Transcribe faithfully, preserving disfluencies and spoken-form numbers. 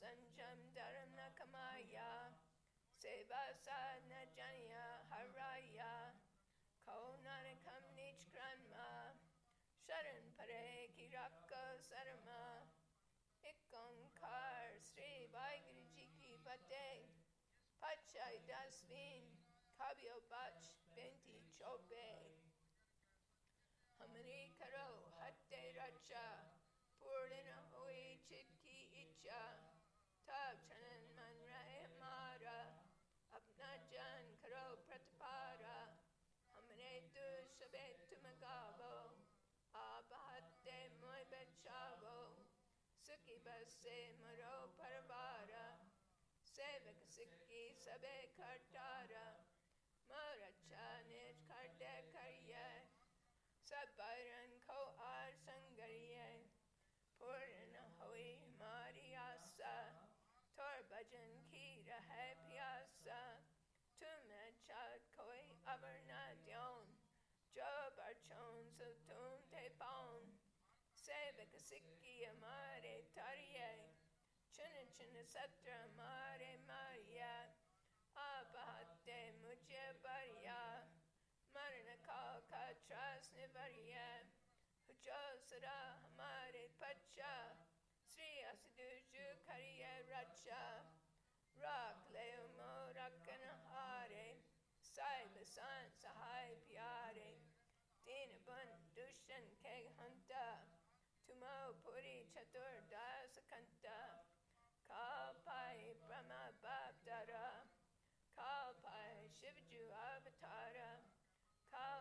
sanjam dharam na kamaya, seva sadhana janya haraya, ko nanakam nichkranma, sharan pare ki rakka sarma. Ik onkar Sri Vaheguru Ji ki fateh. Pachai dasvin kabyo bach binti chobe. Hamari karo hatte racha, purnana hoi chitki icha. Tab chanan man rahe mara, apna jan karo pratapara. Hamare tu shabe tumagavo, abahatte moi bechavo. Sukhi basse maro parvara, sevak sikhi sabe kartara. Maracha nij karte karye, sabairan ko ar sangarye. Purna hoi mari asa, tor bhajan ki rahe pyasa. Tume chad koi avarna dyon, jo barchon so tum te paun. Sevak sikhi amare tariye, chuna chuna satra amare mariya. Abahatte mujhe bariya, marna kal ka tras nivariya. Hujo sada hamare pacha, Sri Asiduju kariye racha. Rak leo mo rakana hare, sai basan sahai pyare. Dina bun dushan ke hanta, tumo puri chatur